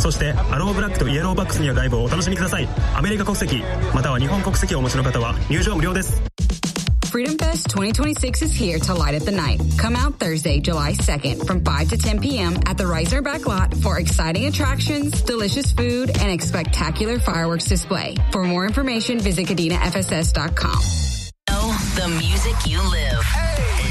そしてアローブラックとイエローバックスによるライブをお楽しみください。アメリカ国籍または日本国籍をお持ちの方は入場無料です。 Freedom Fest 2026 is here to light up the night. Come out Thursday, July 2nd from 5 to 10 p.m. at the Reisner Backlot for exciting attractions, delicious food, and a spectacular fireworks display. For more information, visit CadinaFSS.com. The music you live.